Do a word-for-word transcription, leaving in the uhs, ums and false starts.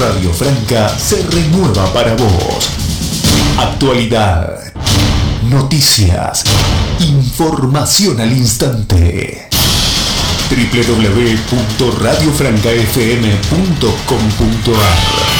Radio Franca se renueva para vos. Actualidad, noticias, información al instante. doble u doble u doble u punto radio franca f m punto com punto a r